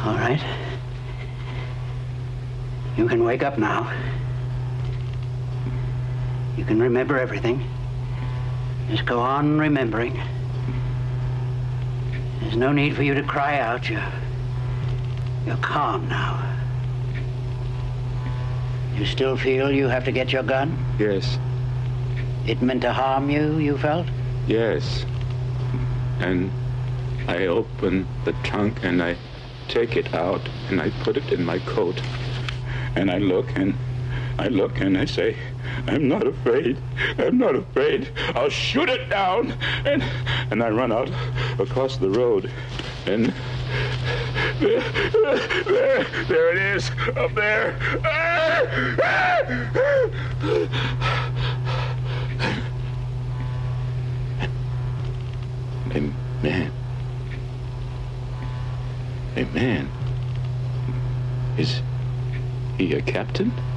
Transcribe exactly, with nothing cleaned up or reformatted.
All right. You can wake up now. You can remember everything. Just go on remembering. There's no need for you to cry out. You're, you're calm now. You still feel you have to get your gun? Yes. It meant to harm you, you felt? Yes. And I open the trunk and I take it out and I put it in my coat. And I look and I look and I say, I'm not afraid. I'm not afraid. I'll shoot it down. And and I run out across the road. And there, there, there it is, up there. A man. A man. Is he a captain?